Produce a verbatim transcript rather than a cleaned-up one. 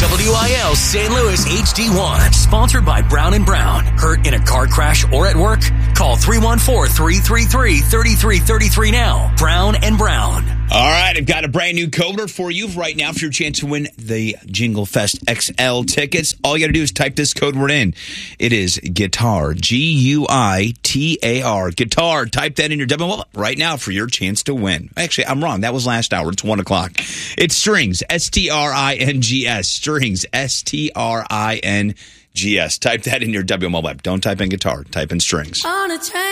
W I L Saint Louis H D one. Sponsored by Brown and Brown. Hurt in a car crash or at work? Call three one four, three three three, three three three three now. Brown and Brown. All right, I've got a brand new code word for you right now for your chance to win the Jingle Fest X L tickets. All you got to do is type this code word in. It is guitar, G U I T A R, guitar. Type that in your W right now for your chance to win. Actually, I'm wrong. That was last hour. It's one o'clock. It's strings, S T R I N G S, strings, S T R I N G S. Type that in your W mobile app. Don't type in guitar. Type in strings. On a train.